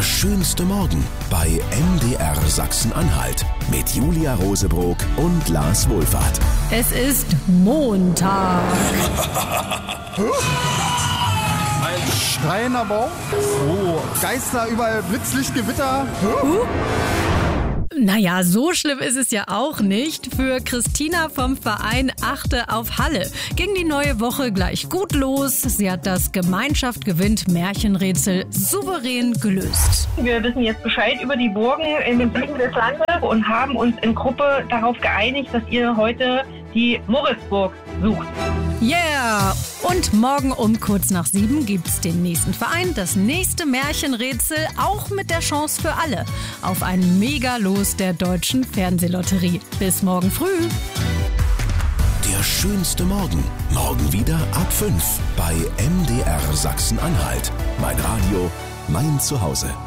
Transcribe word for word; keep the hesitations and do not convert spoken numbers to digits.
schönste Morgen bei M D R Sachsen-Anhalt mit Julia Rosebrock und Lars Wohlfahrt. Es ist Montag. Ein schreiender Baum. Oh, Geister überall, Blitzlicht, Gewitter. Uh. Naja, so schlimm ist es ja auch nicht. Für Christina vom Verein Achte auf Halle ging die neue Woche gleich gut los. Sie hat das Gemeinschaft gewinnt Märchenrätsel souverän gelöst. Wir wissen jetzt Bescheid über die Burgen in den Süden des Landes und haben uns in Gruppe darauf geeinigt, dass ihr heute die Moritzburg sucht. Yeah! Und morgen um kurz nach sieben gibt's den nächsten Verein, das nächste Märchenrätsel, auch mit der Chance für alle auf ein Mega-Los der Deutschen Fernsehlotterie. Bis morgen früh. Der schönste Morgen. Morgen wieder ab fünf bei M D R Sachsen-Anhalt. Mein Radio, mein Zuhause.